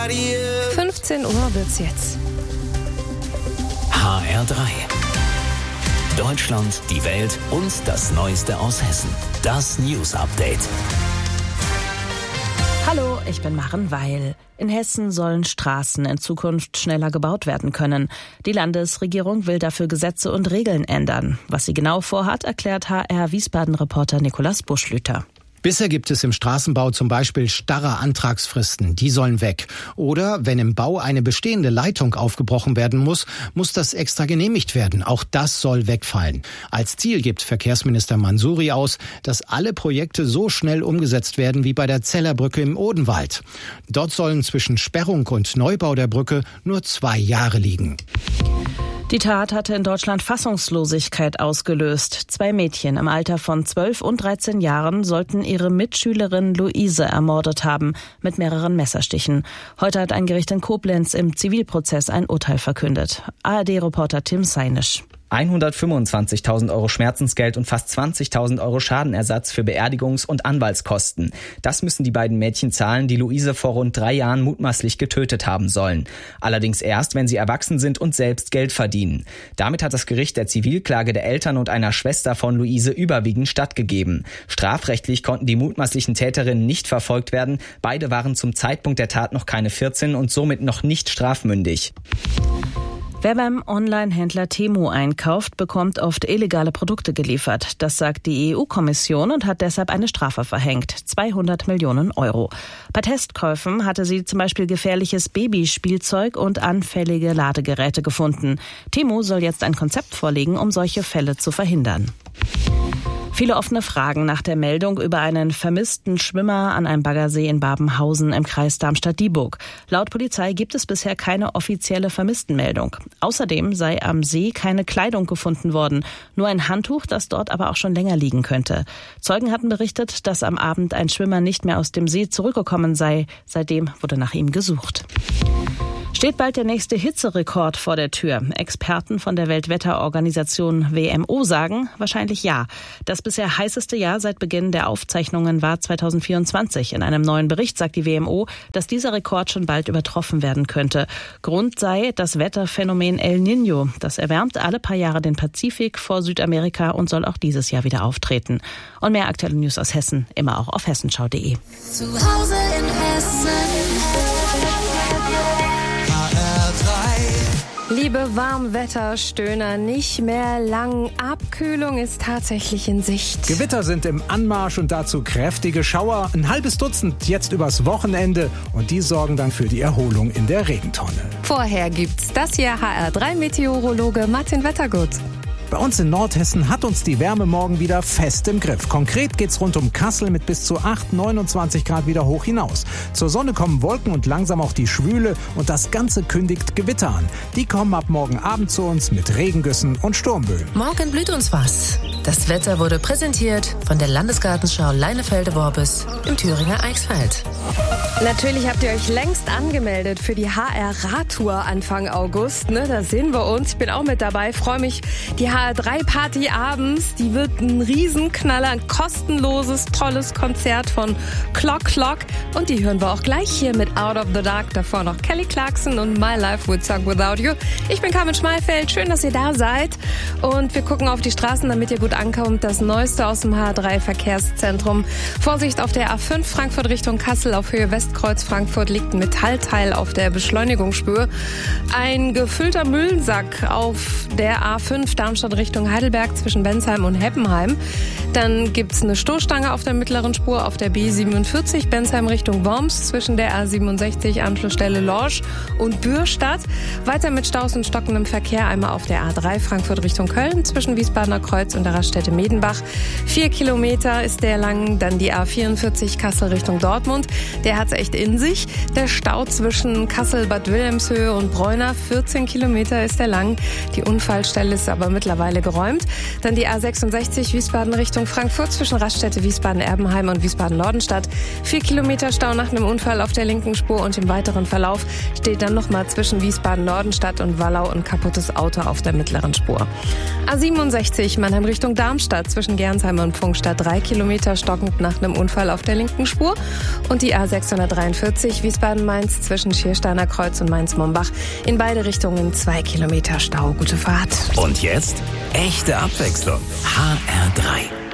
15 Uhr wird's jetzt. HR3. Deutschland, die Welt und das Neueste aus Hessen. Das News Update. Hallo, ich bin Maren Weil. In Hessen sollen Straßen in Zukunft schneller gebaut werden können. Die Landesregierung will dafür Gesetze und Regeln ändern. Was sie genau vorhat, erklärt HR-Wiesbaden-Reporter Nikolaus Buschlüter. Bisher gibt es im Straßenbau zum Beispiel starre Antragsfristen, die sollen weg. Oder wenn im Bau eine bestehende Leitung aufgebrochen werden muss, muss das extra genehmigt werden. Auch das soll wegfallen. Als Ziel gibt Verkehrsminister Mansouri aus, dass alle Projekte so schnell umgesetzt werden wie bei der Zellerbrücke im Odenwald. Dort sollen zwischen Sperrung und Neubau der Brücke nur 2 Jahre liegen. Die Tat hatte in Deutschland Fassungslosigkeit ausgelöst. 2 Mädchen im Alter von 12 und 13 Jahren sollten ihre Mitschülerin Luise ermordet haben, mit mehreren Messerstichen. Heute hat ein Gericht in Koblenz im Zivilprozess ein Urteil verkündet. ARD-Reporter Tim Seinisch. 125.000 Euro Schmerzensgeld und fast 20.000 Euro Schadenersatz für Beerdigungs- und Anwaltskosten. Das müssen die beiden Mädchen zahlen, die Luise vor rund 3 Jahren mutmaßlich getötet haben sollen. Allerdings erst, wenn sie erwachsen sind und selbst Geld verdienen. Damit hat das Gericht der Zivilklage der Eltern und einer Schwester von Luise überwiegend stattgegeben. Strafrechtlich konnten die mutmaßlichen Täterinnen nicht verfolgt werden. Beide waren zum Zeitpunkt der Tat noch keine 14 und somit noch nicht strafmündig. Wer beim Online-Händler Temu einkauft, bekommt oft illegale Produkte geliefert. Das sagt die EU-Kommission und hat deshalb eine Strafe verhängt. 200 Millionen Euro. Bei Testkäufen hatte sie zum Beispiel gefährliches Babyspielzeug und anfällige Ladegeräte gefunden. Temu soll jetzt ein Konzept vorlegen, um solche Fälle zu verhindern. Viele offene Fragen nach der Meldung über einen vermissten Schwimmer an einem Baggersee in Babenhausen im Kreis Darmstadt-Dieburg. Laut Polizei gibt es bisher keine offizielle Vermisstenmeldung. Außerdem sei am See keine Kleidung gefunden worden, nur ein Handtuch, das dort aber auch schon länger liegen könnte. Zeugen hatten berichtet, dass am Abend ein Schwimmer nicht mehr aus dem See zurückgekommen sei. Seitdem wurde nach ihm gesucht. Steht bald der nächste Hitzerekord vor der Tür? Experten von der Weltwetterorganisation WMO sagen, wahrscheinlich ja. Das bisher heißeste Jahr seit Beginn der Aufzeichnungen war 2024. In einem neuen Bericht sagt die WMO, dass dieser Rekord schon bald übertroffen werden könnte. Grund sei das Wetterphänomen El Niño. Das erwärmt alle paar Jahre den Pazifik vor Südamerika und soll auch dieses Jahr wieder auftreten. Und mehr aktuelle News aus Hessen, immer auch auf hessenschau.de. Zu Hause in Hessen. Liebe Warmwetterstöhner, nicht mehr lang. Abkühlung ist tatsächlich in Sicht. Gewitter sind im Anmarsch und dazu kräftige Schauer. Ein halbes Dutzend jetzt übers Wochenende. Und die sorgen dann für die Erholung in der Regentonne. Vorher gibt's das hier HR3-Meteorologe Martin Wettergut. Bei uns in Nordhessen hat uns die Wärme morgen wieder fest im Griff. Konkret geht's rund um Kassel mit bis zu 29 Grad wieder hoch hinaus. Zur Sonne kommen Wolken und langsam auch die Schwüle und das Ganze kündigt Gewitter an. Die kommen ab morgen Abend zu uns mit Regengüssen und Sturmböen. Morgen blüht uns was. Das Wetter wurde präsentiert von der Landesgartenschau Leinefelde-Worbis im Thüringer Eichsfeld. Natürlich habt ihr euch längst angemeldet für die HR-Radtour Anfang August. Da sehen wir uns. Ich bin auch mit dabei. Freue mich. Die HR3-Party abends, die wird ein Riesenknaller. Ein kostenloses, tolles Konzert von Clock Clock. Und die hören wir auch gleich hier mit Out of the Dark. Davor noch Kelly Clarkson und My Life Would Suck Without You. Ich bin Carmen Schmalfeld. Schön, dass ihr da seid. Und wir gucken auf die Straßen, damit ihr gut ankommt. Das Neueste aus dem HR3-Verkehrszentrum. Vorsicht auf der A5 Frankfurt Richtung Kassel auf Höhe Westkreuz Frankfurt liegt ein Metallteil auf der Beschleunigungsspur. Ein gefüllter Müllsack auf der A5 Darmstadt Richtung Heidelberg zwischen Bensheim und Heppenheim. Dann gibt's eine Stoßstange auf der mittleren Spur auf der B47 Bensheim Richtung Worms zwischen der A67 Anschlussstelle Lorsch und Bürstadt. Weiter mit Staus und stockendem Verkehr einmal auf der A3 Frankfurt Richtung Köln zwischen Wiesbadener Kreuz und der Raststätte Medenbach. 4 Kilometer ist der lang. Dann die A44 Kassel Richtung Dortmund. Der hat's echt in sich. Der Stau zwischen Kassel, Bad Wilhelmshöhe und Bräuner. 14 Kilometer ist der lang. Die Unfallstelle ist aber mittlerweile mittlerweile geräumt. Dann die A66 Wiesbaden Richtung Frankfurt zwischen Raststätte Wiesbaden-Erbenheim und Wiesbaden-Nordenstadt. 4 Kilometer Stau nach einem Unfall auf der linken Spur und im weiteren Verlauf steht dann nochmal zwischen Wiesbaden-Nordenstadt und Wallau ein kaputtes Auto auf der mittleren Spur. A67 Mannheim Richtung Darmstadt zwischen Gernsheim und Pfungstadt 3 Kilometer stockend nach einem Unfall auf der linken Spur. Und die A643 Wiesbaden-Mainz zwischen Schiersteiner Kreuz und Mainz-Mombach. In beide Richtungen 2 Kilometer Stau. Gute Fahrt. Und jetzt echte Abwechslung. HR3.